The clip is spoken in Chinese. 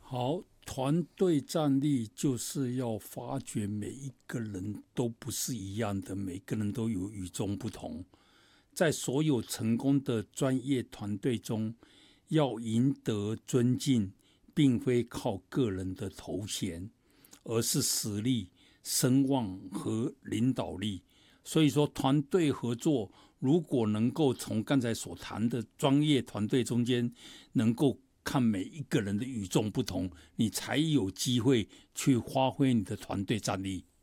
好，团队战力就是要发掘每一个人都不是一样的，每个人都有与众不同。在所有成功的专业团队中，要赢得尊敬，并非靠个人的头衔，而是实力、声望和领导力。所以说，团队合作如果能够从刚才所谈的专业团队中间，能够看每一个人的与众不同，你才有机会去发挥你的团队战力。